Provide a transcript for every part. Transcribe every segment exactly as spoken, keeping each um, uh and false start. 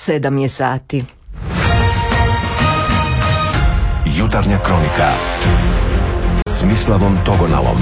sedam je sati. Jutarnja kronika s Mislavom Togonalom.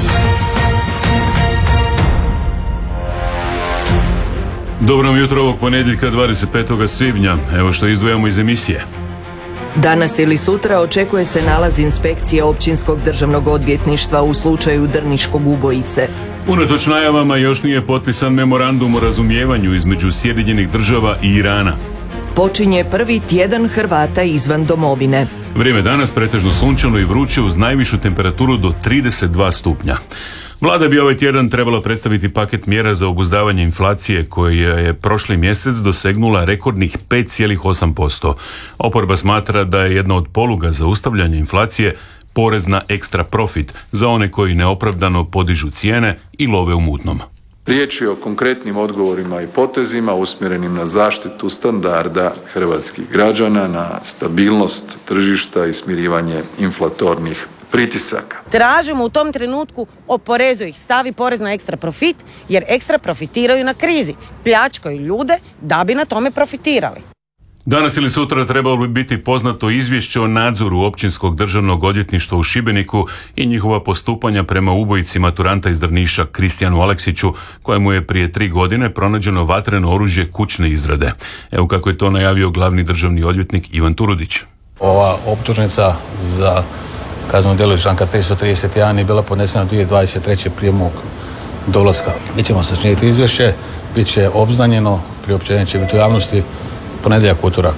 Dobro vam jutro ovog ponedjeljka dvadeset petog svibnja. Evo što izdvajamo iz emisije. Danas ili sutra očekuje se nalaz inspekcije Općinskog državnog odvjetništva u slučaju drniškog ubojice. Unatoč najavama još nije potpisan memorandum o razumijevanju između Sjedinjenih država i Irana. Počinje prvi tjedan Hrvata izvan domovine. Vrijeme danas pretežno sunčano i vruće uz najvišu temperaturu do trideset dva stupnja. Vlada bi ovaj tjedan trebala predstaviti paket mjera za obuzdavanje inflacije koja je prošli mjesec dosegnula rekordnih pet zarez osam posto. Oporba smatra da je jedna od poluga za ustavljanje inflacije porez na ekstra profit za one koji neopravdano podižu cijene i love u mutnom. Riječ je o konkretnim odgovorima i potezima usmjerenim na zaštitu standarda hrvatskih građana, na stabilnost tržišta i smirivanje inflatornih pritisaka. Tražimo u tom trenutku oporezuj ih, stavi porez na ekstra profit jer ekstra profitiraju na krizi, pljačkaju ljude da bi na tome profitirali. Danas ili sutra trebalo bi biti poznato izvješće o nadzoru Općinskog državnog odvjetništva u Šibeniku i njihova postupanja prema ubojici maturanta iz Drniša Kristijanu Aleksiću, kojemu je prije tri godine pronađeno vatreno oružje kućne izrade. Evo kako je to najavio glavni državni odvjetnik Ivan Turudić. Ova optužnica za kazneno djelo iz članka tristo trideset jedan je bila podnesena dvije tisuće dvadeset treće prije mog dolaska. Mi ćemo sačiniti izvješće, bit će obznanjeno, priopćenje će biti u javnosti ponedjeljak, utorak.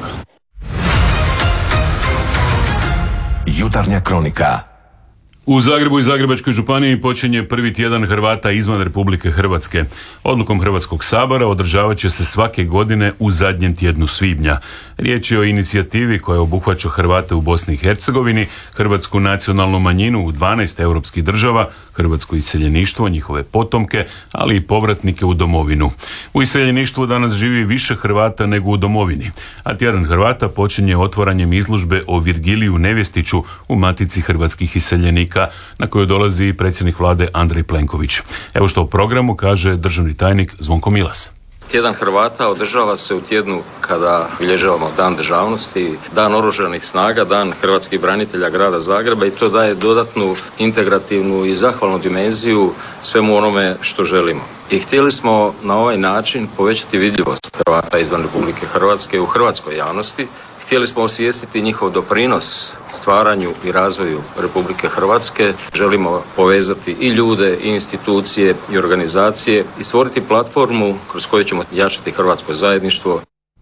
Jutarnja kronika. U Zagrebu i Zagrebačkoj županiji počinje prvi tjedan Hrvata izvan Republike Hrvatske. Odlukom Hrvatskog sabora održavat će se svake godine u zadnjem tjednu svibnja. Riječ je o inicijativi koja obuhvaća Hrvate u Bosni i Hercegovini, hrvatsku nacionalnu manjinu u dvanaest europskih država, hrvatsko iseljeništvo, njihove potomke, ali i povratnike u domovinu. U iseljeništvu danas živi više Hrvata nego u domovini, a tjedan Hrvata počinje otvaranjem izložbe o Virgiliju Nevjestiću u Matici hrvatskih iseljenika, na koju dolazi predsjednik vlade Andrej Plenković. Evo što o programu kaže državni tajnik Zvonko Milas. Tjedan Hrvata održava se u tjednu kada bilježavamo Dan državnosti, Dan oružanih snaga, Dan hrvatskih branitelja grada Zagreba i to daje dodatnu integrativnu i zahvalnu dimenziju svemu onome što želimo. I htjeli smo na ovaj način povećati vidljivost Hrvata izvan Republike Hrvatske u hrvatskoj javnosti. Htjeli smo osvijestiti njihov doprinos stvaranju i razvoju Republike Hrvatske. Želimo povezati i ljude, i institucije, i organizacije i stvoriti platformu kroz koju ćemo jačati hrvatsko zajedništvo.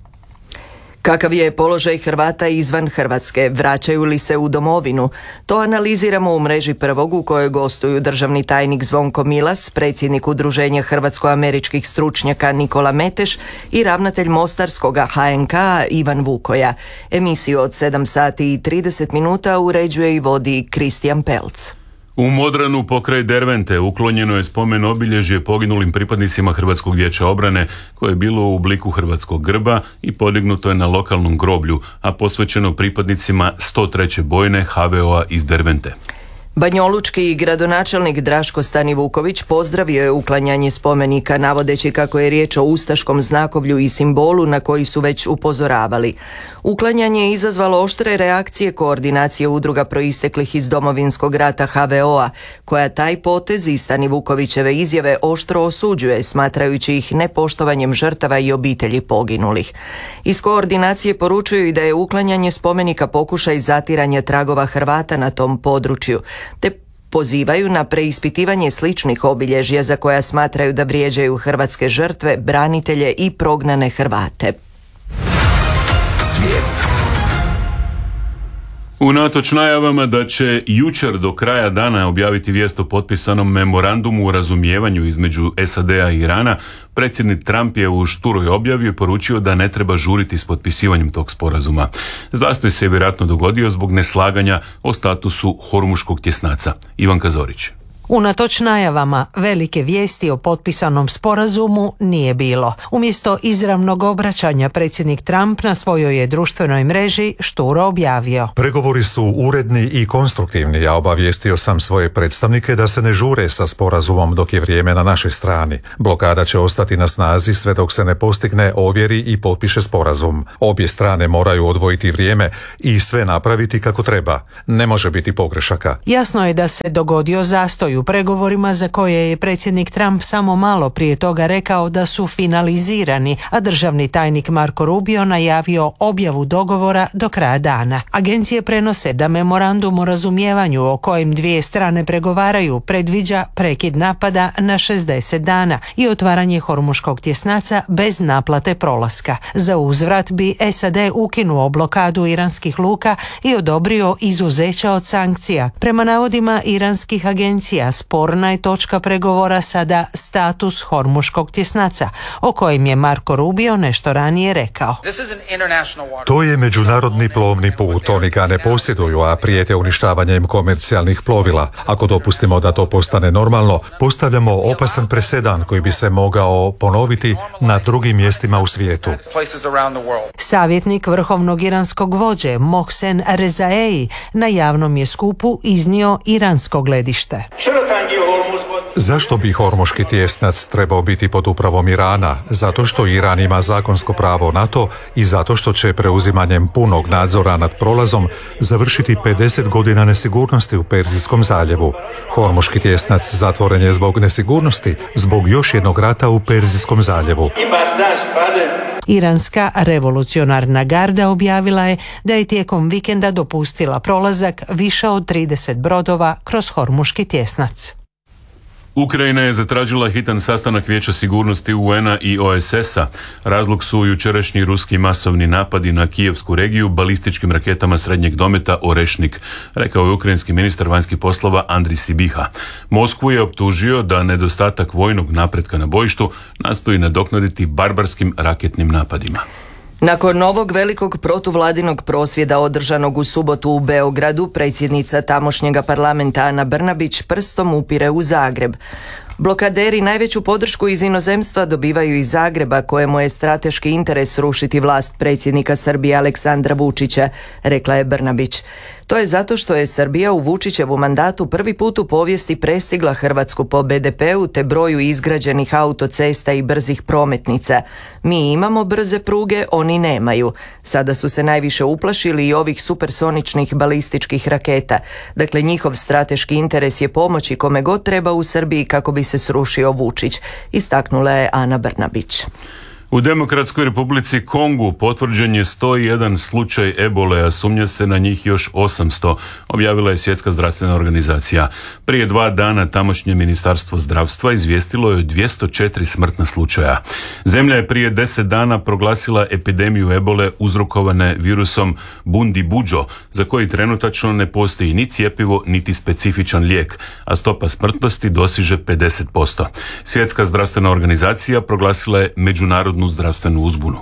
Kakav je položaj Hrvata izvan Hrvatske? Vraćaju li se u domovinu? To analiziramo u mreži Prvog u kojoj gostuju državni tajnik Zvonko Milas, predsjednik Udruženja hrvatsko-američkih stručnjaka Nikola Meteš i ravnatelj Mostarskoga H N K Ivan Vukoja. Emisiju od sedam sati i trideset minuta uređuje i vodi Kristijan Pelc. U Modranu pokraj Dervente uklonjeno je spomen obilježje poginulim pripadnicima Hrvatskog vijeća obrane koje je bilo u obliku hrvatskog grba i podignuto je na lokalnom groblju, a posvećeno pripadnicima sto treće bojne H V O-a iz Dervente. Banjolučki gradonačelnik Draško Stani Vuković pozdravio je uklanjanje spomenika navodeći kako je riječ o ustaškom znakovlju i simbolu na koji su već upozoravali. Uklanjanje je izazvalo oštre reakcije koordinacije udruga proisteklih iz Domovinskog rata H V O-a, koja taj potez i Stani Vukovićeve izjave oštro osuđuje, smatrajući ih nepoštovanjem žrtava i obitelji poginulih. Iz koordinacije poručuju i da je uklanjanje spomenika pokušaj zatiranja tragova Hrvata na tom području, te pozivaju na preispitivanje sličnih obilježja za koja smatraju da vrijeđaju hrvatske žrtve, branitelje i prognane Hrvate. Svijet. Unatoč najavama da će jučer do kraja dana objaviti vijest o potpisanom memorandumu o razumijevanju između S A D-a i Irana, predsjednik Trump je u šturoj objavi poručio da ne treba žuriti s potpisivanjem tog sporazuma. Zastoj se je vjerojatno dogodio zbog neslaganja o statusu Hormuškog tjesnaca. Ivan Kazorić. Unatoč najavama, velike vijesti o potpisanom sporazumu nije bilo. Umjesto izravnog obraćanja, predsjednik Trump na svojoj je društvenoj mreži šturo objavio: pregovori su uredni i konstruktivni, a obavijestio sam svoje predstavnike da se ne žure sa sporazumom dok je vrijeme na našoj strani. Blokada će ostati na snazi sve dok se ne postigne, ovjeri i potpiše sporazum. Obje strane moraju odvojiti vrijeme i sve napraviti kako treba. Ne može biti pogrešaka. Jasno je da se dogodio zastoj u pregovorima za koje je predsjednik Trump samo malo prije toga rekao da su finalizirani, a državni tajnik Marco Rubio najavio objavu dogovora do kraja dana. Agencije prenose da memorandum o razumijevanju o kojem dvije strane pregovaraju predviđa prekid napada na šezdeset dana i otvaranje Hormuškog tjesnaca bez naplate prolaska. Za uzvrat bi S A D ukinuo blokadu iranskih luka i odobrio izuzeća od sankcija. Prema navodima iranskih agencija, sporna je točka pregovora sada status Hormuškog tjesnaca, o kojem je Marco Rubio nešto ranije rekao. To je međunarodni plovni put, oni ga ne posjeduju, a prijete uništavanjem komercijalnih plovila. Ako dopustimo da to postane normalno, postavljamo opasan presedan koji bi se mogao ponoviti na drugim mjestima u svijetu. Savjetnik vrhovnog iranskog vođe Mohsen Rezaei na javnom je skupu iznio iransko gledište. Zašto bi Hormuški tjesnac trebao biti pod upravom Irana? Zato što Iran ima zakonsko pravo na to i zato što će preuzimanjem punog nadzora nad prolazom završiti pedeset godina nesigurnosti u Perzijskom zaljevu. Hormuški tjesnac zatvoren je zbog nesigurnosti, zbog još jednog rata u Perzijskom zaljevu. Iranska revolucionarna garda objavila je da je tijekom vikenda dopustila prolazak više od trideset brodova kroz Hormuški tjesnac. Ukrajina je zatražila hitan sastanak Vijeća sigurnosti U N-a i O S S-a. Razlog su jučerašnji ruski masovni napadi na kijevsku regiju balističkim raketama srednjeg dometa Orešnik, rekao je ukrajinski ministar vanjskih poslova Andrij Sibiha. Moskvu je optužio da nedostatak vojnog napretka na bojištu nastoji nadoknaditi barbarskim raketnim napadima. Nakon novog velikog protuvladinog prosvjeda održanog u subotu u Beogradu, predsjednica tamošnjega parlamenta Ana Brnabić prstom upire u Zagreb. Blokaderi najveću podršku iz inozemstva dobivaju iz Zagreba, kojemu je strateški interes rušiti vlast predsjednika Srbije Aleksandra Vučića, rekla je Brnabić. To je zato što je Srbija u Vučićevu mandatu prvi put u povijesti prestigla Hrvatsku po B D P-u te broju izgrađenih autocesta i brzih prometnica. Mi imamo brze pruge, oni nemaju. Sada su se najviše uplašili i ovih supersoničnih balističkih raketa. Dakle, njihov strateški interes je pomoći kome god treba u Srbiji kako bi se srušio Vučić, istaknula je Ana Brnabić. U Demokratskoj Republici Kongu potvrđen je sto jedan slučaj ebole, a sumnja se na njih još osamsto, objavila je Svjetska zdravstvena organizacija. Prije dva dana tamošnje ministarstvo zdravstva izvijestilo je o dvjesto četiri smrtna slučaja. Zemlja je prije deset dana proglasila epidemiju ebole uzrokovane virusom Bundibugyo, za koji trenutačno ne postoji ni cjepivo niti specifičan lijek, a stopa smrtnosti dosiže pedeset posto. Svjetska zdravstvena organizacija proglasila je međunarodnu zdravstvenu uzbunu.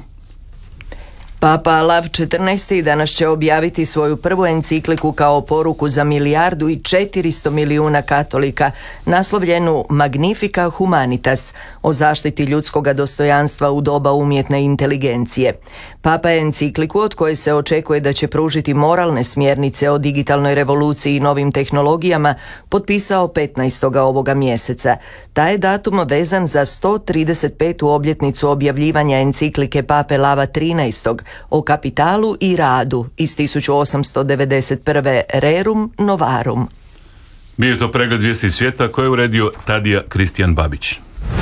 Papa Lav četrnaesti danas će objaviti svoju prvu encikliku kao poruku za milijardu i četiristo milijuna katolika, naslovljenu Magnifica Humanitas, o zaštiti ljudskoga dostojanstva u doba umjetne inteligencije. Papa je encikliku, od koje se očekuje da će pružiti moralne smjernice o digitalnoj revoluciji i novim tehnologijama, potpisao petnaestog ovoga mjeseca. Taj je datum vezan za sto trideset petu obljetnicu objavljivanja enciklike Pape Lava trinaestog o kapitalu i radu iz tisuću osamsto devedeset prve. Rerum Novarum. Bio je to pregled vijesti svijeta koje je uredio Tadija Kristijan Babić.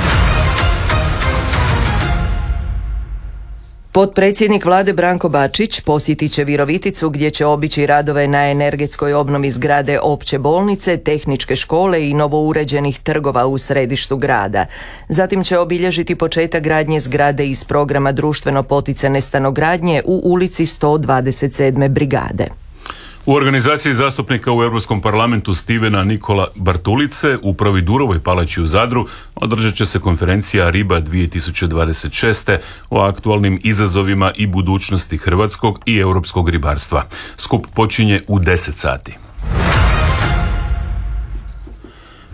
Potpredsjednik vlade Branko Bačić posjetit će Viroviticu, gdje će obići radove na energetskoj obnovi zgrade opće bolnice, tehničke škole i novouređenih trgova u središtu grada. Zatim će obilježiti početak gradnje zgrade iz programa društveno poticane stanogradnje u ulici sto dvadeset sedme brigade. U organizaciji zastupnika u Europskom parlamentu Stevena Nikola Bartulice u Providurovoj palači u Zadru održat će se konferencija Riba dvije tisuće dvadeset šest. o aktualnim izazovima i budućnosti hrvatskog i europskog ribarstva. Skup počinje u deset sati.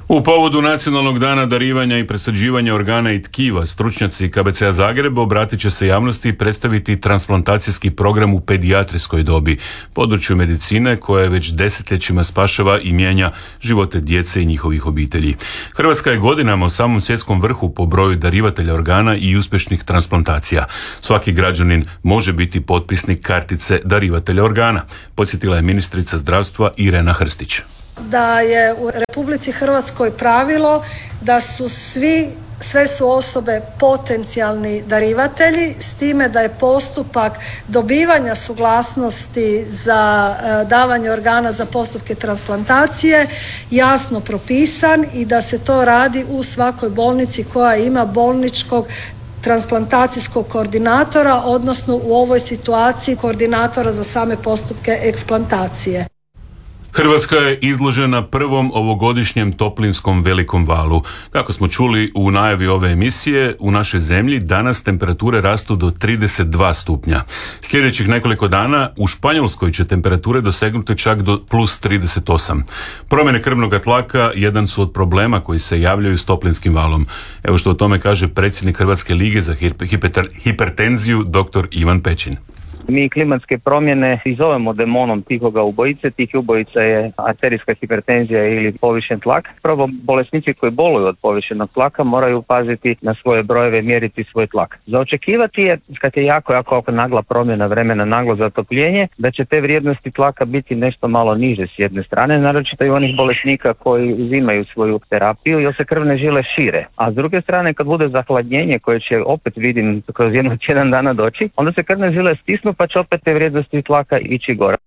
U povodu Nacionalnog dana darivanja i presađivanja organa i tkiva, stručnjaci K B C-a Zagreb obratit će se javnosti i predstaviti transplantacijski program u pedijatrijskoj dobi, području medicine koje već desetljećima spašava i mijenja živote djece i njihovih obitelji. Hrvatska je godinama u samom svjetskom vrhu po broju darivatelja organa i uspješnih transplantacija. Svaki građanin može biti potpisnik kartice darivatelja organa, podsjetila je ministrica zdravstva Irena Hrstić. Da je u Republici Hrvatskoj pravilo da su svi, sve su osobe potencijalni darivatelji, s time da je postupak dobivanja suglasnosti za e, davanje organa za postupke transplantacije jasno propisan i da se to radi u svakoj bolnici koja ima bolničkog transplantacijskog koordinatora, odnosno u ovoj situaciji koordinatora za same postupke eksplantacije. Hrvatska je izložena prvom ovogodišnjem toplinskom velikom valu. Kako smo čuli u najavi ove emisije, u našoj zemlji danas temperature rastu do trideset dva stupnja. Sljedećih nekoliko dana u Španjolskoj će temperature dosegnuti čak do plus trideset osam. Promjene krvnog tlaka jedan su od problema koji se javljaju s toplinskim valom. Evo što o tome kaže predsjednik Hrvatske lige za hipertenziju dr. Ivan Pećin. Mi klimatske promjene i zovemo demonom tihoga ubojice. Tih ubojica je arterijska hipertenzija ili povišen tlak. Prvo, bolesnici koji boluju od povišenog tlaka moraju paziti na svoje brojeve, mjeriti svoj tlak. Za očekivati je, kad je jako, jako nagla promjena vremena, naglo zatopljenje, da će te vrijednosti tlaka biti nešto malo niže s jedne strane, naročito i onih bolesnika koji uzimaju svoju terapiju jer se krvne žile šire. A s druge strane, kad bude zahladnjenje koje će opet vidim kroz jedno tjedan dana doći, onda se krvne žile stisnu pa će opet te vrijednosti tlaka ići gore.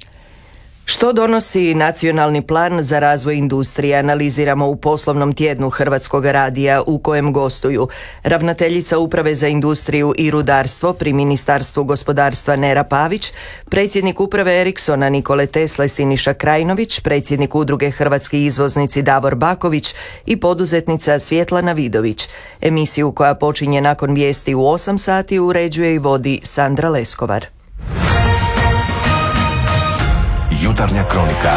Što donosi nacionalni plan za razvoj industrije, analiziramo u poslovnom tjednu Hrvatskog radija u kojem gostuju ravnateljica Uprave za industriju i rudarstvo pri Ministarstvu gospodarstva Nera Pavić, predsjednik Uprave Ericssona Nikole Tesle Siniša Krajnović, predsjednik Udruge Hrvatski izvoznici Davor Baković i poduzetnica Svjetlana Vidović. Emisiju koja počinje nakon vijesti u osam sati uređuje i vodi Sandra Leskovar. Jutarnja kronika.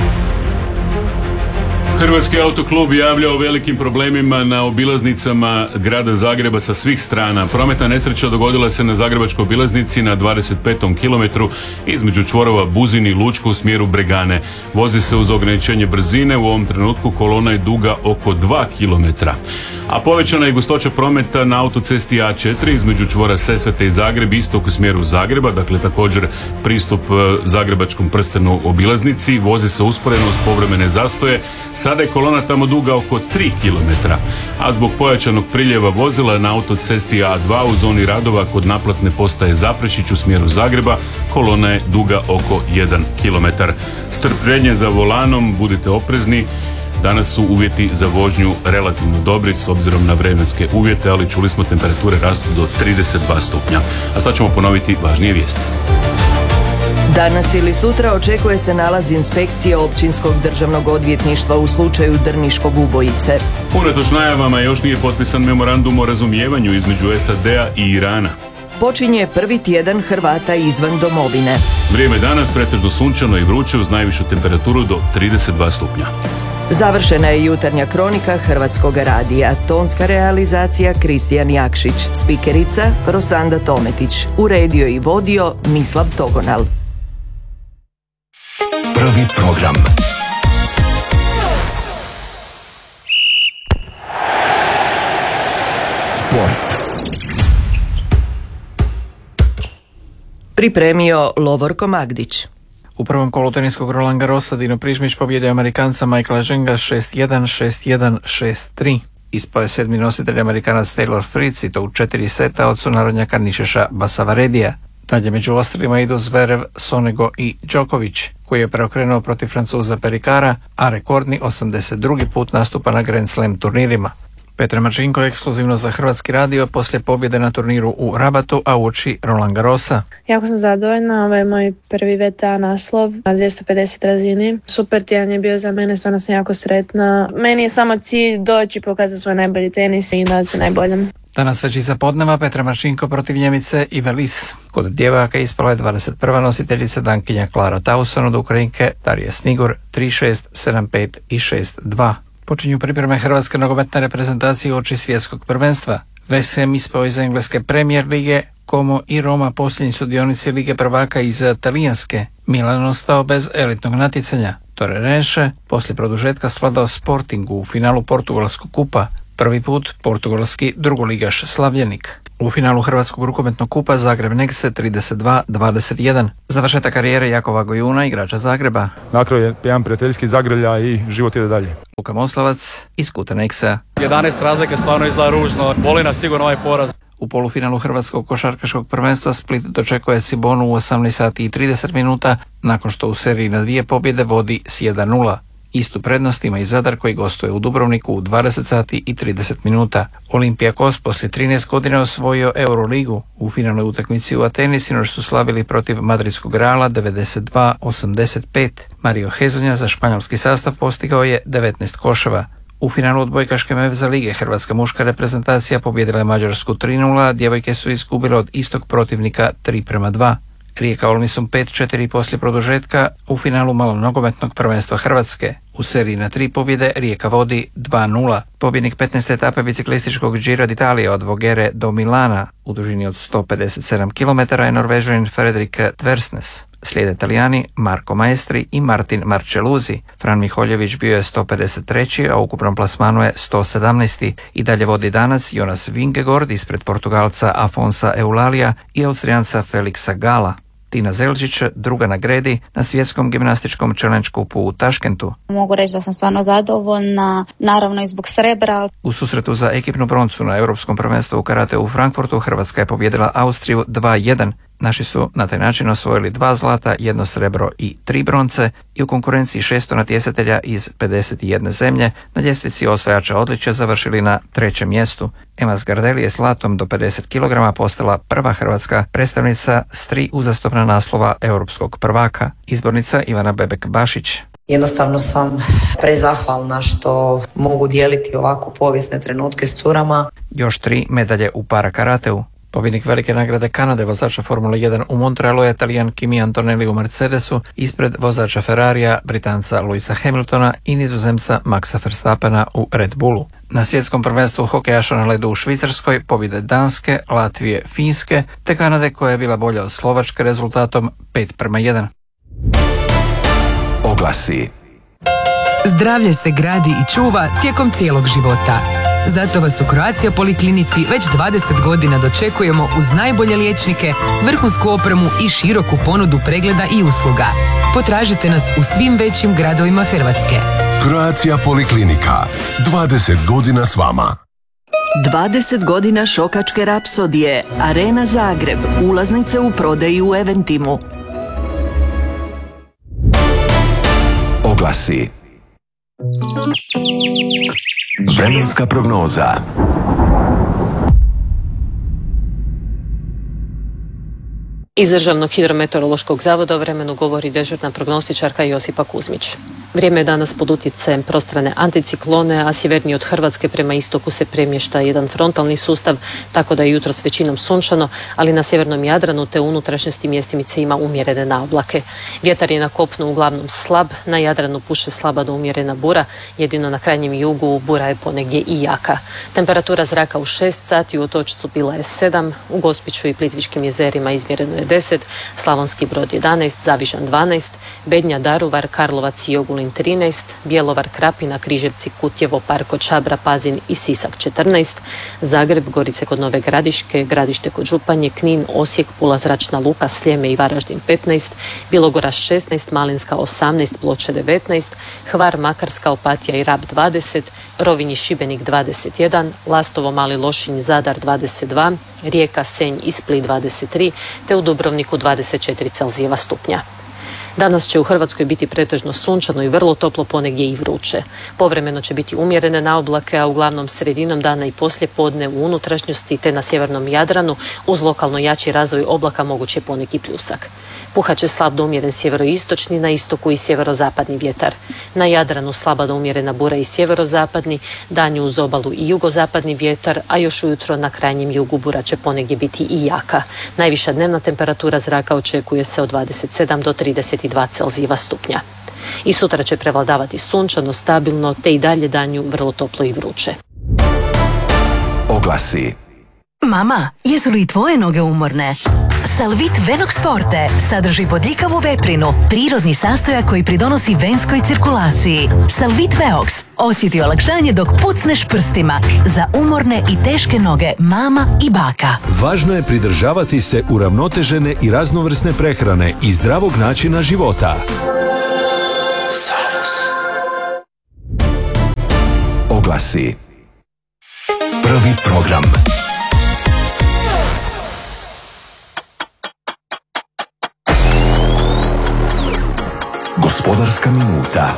Hrvatski autoklub javlja o velikim problemima na obilaznicama grada Zagreba sa svih strana. Prometna nesreća dogodila se na zagrebačkoj obilaznici na dvadeset petom kilometru između čvorova Buzin i Lučko u smjeru Bregane. Vozi se uz ograničenje brzine, u ovom trenutku kolona je duga oko dva kilometra. A povećana je gustoća prometa na autocesti A četiri između čvora Sesvete i Zagreb istok u smjeru Zagreba, dakle također pristup zagrebačkom prstenu obilaznici. Vozi se usporeno uz povremene zastoje. Sada je kolona tamo duga oko tri kilometra, a zbog pojačanog priljeva vozila na autocesti A dva u zoni radova kod naplatne postaje Zaprešić u smjeru Zagreba, kolona je duga oko jedan kilometar. Strpljenje za volanom, budite oprezni. Danas su uvjeti za vožnju relativno dobri s obzirom na vremenske uvjete, ali čuli smo temperature rastu do trideset dva stupnja. A sad ćemo ponoviti važnije vijesti. Danas ili sutra očekuje se nalaz inspekcije Općinskog državnog odvjetništva u slučaju drniškog ubojice. Unatoč najavama još nije potpisan memorandum o razumijevanju između S A D-a i Irana. Počinje prvi tjedan Hrvata izvan domovine. Vrijeme danas pretežno sunčano i vruće uz najvišu temperaturu do trideset dva stupnja. Završena je jutarnja kronika Hrvatskog radija. Tonska realizacija Kristijan Jakšić. Spikerica Rosanda Tometić. Uredio i vodio Mislav Togonal. Prvi program. Sport. Pripremio Lovorko Magdić. U prvom kolu teniskog Roland Garrosa Dino Prižmić pobjedio Amerikanca Michaela Ženga šest jedan, šest jedan, šest tri. Ispao je sedmi nositelj Amerikanac Taylor Fritz i to u četiri seta od sunarodnjaka Nišeša Basavaredija. Dalje među ostrima idu Zverev, Sonego i Đoković, koji je preokrenuo protiv Francuza Perikara, a rekordni osamdeset drugi put nastupa na Grand Slam turnirima. Petra Marčinko ekskluzivno za Hrvatski radio poslije pobjede na turniru u Rabatu, a uoči Roland Garrosa. Jako sam zadovoljna, ovo je moj prvi V T A naslov na dvjesto pedeset razini. Super tjedan je bio za mene, stvarno sam jako sretna. Meni je samo cilj doći, pokazati svoj najbolji tenis i nadati se najboljem. Danas već iza podneva Petra Marčinko protiv Njemice Ive Lis. Kod djevojaka ispala je dvadeset prva nositeljica Dankinja Klara Tauson od Ukrajinke Darija Snigor tri šest, sedam pet i šest dva. Počinju pripreme hrvatske nogometne reprezentacije uoči svjetskog prvenstva. West Ham ispao iz engleske Premier lige, Como i Roma posljednji sudionici Lige prvaka iz talijanske. Milan ostao bez elitnog natjecanja. Torrerense poslije produžetka svladao Sportingu u finalu Portugalskog kupa. Prvi put portugalski drugoligaš Slavljenik. U finalu Hrvatskog rukometnog kupa Zagreb Nexe trideset dva dvadeset jedan. Završetak karijere Jakova Gojuna, igrača Zagreba. Na kraju je jedan prijateljski zagrlja i život ide dalje. Luka Moslavac iz kuta Nexa. jedanaest razlike stvarno izgleda ružno. Boli nas sigurno ovaj poraz. U polufinalu Hrvatskog košarkaškog prvenstva Split dočekuje Cibonu u osamnaest sati i trideset minuta nakon što u seriji na dvije pobjede vodi s jedan nula. Istu prednost ima i Zadar koji gostuje u Dubrovniku u dvadeset sati i trideset minuta. Olimpijakos poslije trinaest godina osvojio Euroligu. U finalnoj utakmici u Ateni sinoć su slavili protiv madridskog Reala devedeset dva osamdeset pet. Mario Hezonja za španjolski sastav postigao je devetnaest koševa. U finalu odbojkaške Mevza lige hrvatska muška reprezentacija pobjedila je Mađarsku tri nula, djevojke su izgubile od istog protivnika tri prema dva. Rijeka Olmisom pet četiri poslije produžetka u finalu malom nogometnog prvenstva Hrvatske. U seriji na tri pobjede Rijeka vodi dva nula. Pobjednik petnaeste etape biciklističkog Giro d'Italia od Vogere do Milana u dužini od sto pedeset sedam kilometara je Norvežanin Fredrik Tversnes. Slijede Italijani Marko Maestri i Martin Marčeluzi. Fran Miholjević bio je sto pedeset treći, a u ukupnom plasmanu je sto sedamnaesti. I dalje vodi danas Jonas Vingegaard ispred Portugalca Afonsa Eulalija i Austrijanca Felixa Gala. Tina Zelčić druga na gredi na svjetskom gimnastičkom challenge kupu u Taškentu. Mogu reći da sam stvarno zadovoljna, naravno i zbog srebra. U susretu za ekipnu broncu na Europskom prvenstvu u karate u Frankfurtu Hrvatska je pobijedila Austriju dva jedan. Naši su na taj način osvojili dva zlata, jedno srebro i tri bronce i u konkurenciji šesto natjecatelja iz pedeset jedne zemlje na ljestvici osvajača odličja završili na trećem mjestu. Ema Zgardelli je s zlatom do pedeset kilograma postala prva hrvatska predstavnica s tri uzastopna naslova europskog prvaka. Izbornica Ivana Bebek-Bašić. Jednostavno sam prezahvalna što mogu dijeliti ovako povijesne trenutke s curama. Još tri medalje u para karateu. Pobjednik velike nagrade Kanade vozača Formule jedan u Montrealu je Talijan Kimi Antonelli u Mercedesu ispred vozača Ferrarija, Britanca Louisa Hamiltona i Nizozemca Maxa Verstappena u Red Bullu. Na svjetskom prvenstvu hokejaša na ledu u Švicarskoj pobjede Danske, Latvije, Finske te Kanade koja je bila bolja od Slovačke rezultatom pet prema jedan. Oglasi. Zdravlje se gradi i čuva tijekom cijelog života. Zato vas u Croatia Poliklinici već dvadeset godina dočekujemo uz najbolje liječnike, vrhunsku opremu i široku ponudu pregleda i usluga. Potražite nas u svim većim gradovima Hrvatske. Croatia Poliklinika. dvadeset godina s vama. dvadeset godina šokačke rapsodije. Arena Zagreb. Ulaznice u prodaji u Eventimu. Oglasi. Vremenska prognoza. Iz Državnog hidrometeorološkog zavoda o vremenu govori dežurna prognostičarka Josipa Kuzmić. Vrijeme je danas pod utjecajem prostrane anticiklone, a sjevernije od Hrvatske prema istoku se premješta jedan frontalni sustav, tako da je jutros većinom sunčano, ali na sjevernom Jadranu te unutrašnjosti mjestimice ima umjerene naoblake. Vjetar je na kopnu uglavnom slab, na Jadranu puše slaba do umjerena bura, jedino na krajnjem jugu bura je ponegdje i jaka. Temperatura zraka u šest sati u Otočcu bila je sedam, u Gospiću i Plitvičkim jezerima izmjereno je deset, Slavonski Brod jedanaest, Zavižan dvanaest, Bednja, Daruvar, Karlovac i Ogulin trinaest, Bjelovar, Krapina, Križevci, Kutjevo, Parko, Čabra, Pazin i Sisak četrnaest, Zagreb, Gorice kod Nove Gradiške, Gradište kod Županje, Knin, Osijek, Pula, Zračna luka, Sljeme i Varaždin petnaest, Bilogora šesnaest, Malinska osamnaest, Ploče devetnaest, Hvar, Makarska, Opatija i Rab dvadeset, Rovinj i Šibenik dvadeset jedan, Lastovo, Mali Lošinj, Zadar dvadeset dva, Rijeka, Senj i Split dvadeset tri, te u Dubrovniku dvadeset četiri Celzijeva stupnja. Danas će u Hrvatskoj biti pretežno sunčano i vrlo toplo, ponegdje i vruće. Povremeno će biti umjerene naoblake, a uglavnom sredinom dana i poslije podne u unutrašnjosti te na sjevernom Jadranu uz lokalno jači razvoj oblaka moguće poneki pljusak. Puhat će slab do umjeren sjeveroistočni, na istoku i sjeverozapadni vjetar. Na Jadranu slaba do umjerena bura i sjeverozapadni, danju uz obalu i jugozapadni vjetar, a još ujutro na krajnjem jugu bura će ponegdje biti i jaka. Najviša dnevna temperatura zraka očekuje se od dvadeset sedam do trideset dva Celzijeva stupnja. I sutra će prevladavati sunčano, stabilno, te i dalje danju vrlo toplo i vruće. Oglasi. Mama, jesu li i tvoje noge umorne? Salvit Venox Forte sadrži bodljikavu veprinu, prirodni sastojak koji pridonosi venskoj cirkulaciji. Salvit Veox osjeti olakšanje dok pucneš prstima za umorne i teške noge mama i baka. Važno je pridržavati se uravnotežene i raznovrsne prehrane i zdravog načina života. Oglasi. Prvi program. Gospodarska minuta.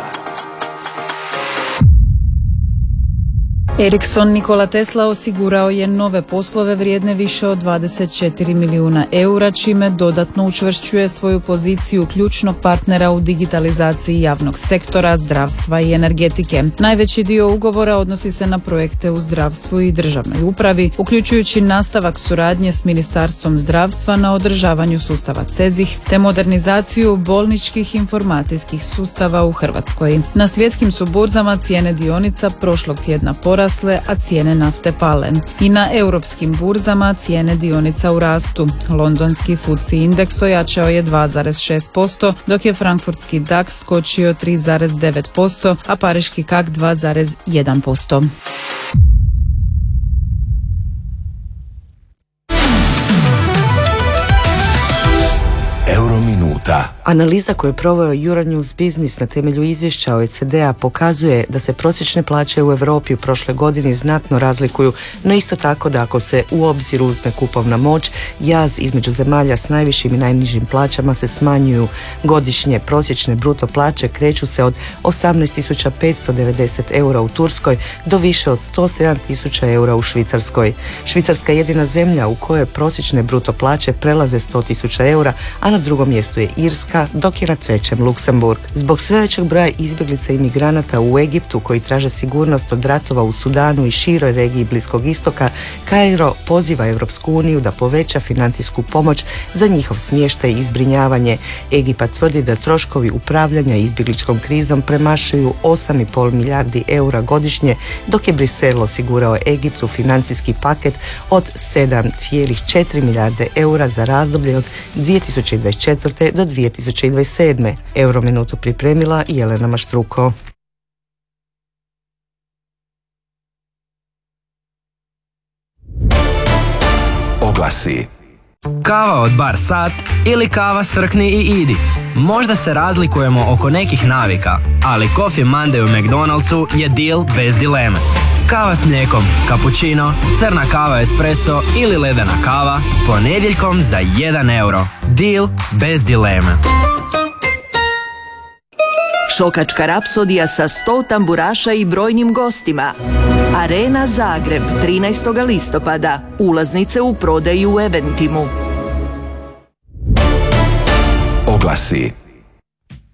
Ericsson Nikola Tesla osigurao je nove poslove vrijedne više od dvadeset četiri milijuna eura, čime dodatno učvršćuje svoju poziciju ključnog partnera u digitalizaciji javnog sektora, zdravstva i energetike. Najveći dio ugovora odnosi se na projekte u zdravstvu i državnoj upravi, uključujući nastavak suradnje s Ministarstvom zdravstva na održavanju sustava CEZIH te modernizaciju bolničkih informacijskih sustava u Hrvatskoj. Na svjetskim su burzama cijene dionica prošlog tjedna porasle, a cijene nafte pale. I na europskim burzama cijene dionica u rastu. Londonski F T S E indeks ojačao je dva zarez šest posto, dok je frankfurtski D A X skočio tri zarez devet posto, a pariški C A C dva zarez jedan posto. Eurominuta. Analiza koju je proveo Euronews Business na temelju izvješća O E C D-a pokazuje da se prosječne plaće u Europi u prošle godini znatno razlikuju, no isto tako da ako se u obzir uzme kupovna moć, jaz između zemalja s najvišim i najnižim plaćama se smanjuju. Godišnje prosječne bruto plaće kreću se od osamnaest tisuća petsto devedeset eura u Turskoj do više od sto sedam tisuća eura u Švicarskoj. Švicarska je jedina zemlja u kojoj prosječne bruto plaće prelaze sto tisuća eura, a na drugom mjestu je Irska, dok je na trećem Luksemburg. Zbog sve većeg broja izbjeglica i migranata u Egiptu koji traže sigurnost od ratova u Sudanu i široj regiji Bliskog istoka, Kairo poziva Europsku uniju da poveća financijsku pomoć za njihov smještaj i zbrinjavanje. Egipat tvrdi da troškovi upravljanja izbjegličkom krizom premašuju osam i pol milijardi eura godišnje, dok je Brisel osigurao Egiptu financijski paket od sedam zarez četiri milijarde eura za razdoblje od dvije tisuće dvadeset četvrte do dvije tisuće dvadeset sedme. Eurominutu pripremila Jelena Maštruko. Oglasi. Kava od Bar Sat ili kava Srkni i idi. Možda se razlikujemo oko nekih navika, ali Coffee Monday u McDonald'su je deal bez dileme. Kava s mlijekom, cappuccino, crna kava espresso ili ledena kava ponedjeljkom za jedan euro. Deal bez dileme. Šokačka rapsodija sa sto tamburaša i brojnim gostima. Arena Zagreb, trinaestog listopada. Ulaznice u prodaji u Eventimu. Oglasi.